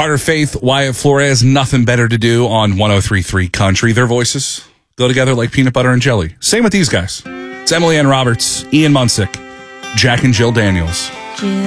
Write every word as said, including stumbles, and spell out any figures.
Carter Faith, Wyatt Flores, nothing better to do on one oh three point three Country. Their voices go together like peanut butter and jelly. Same with these guys. It's Emily Ann Roberts, Ian Munsick, Jack and Jill Daniels. Jill.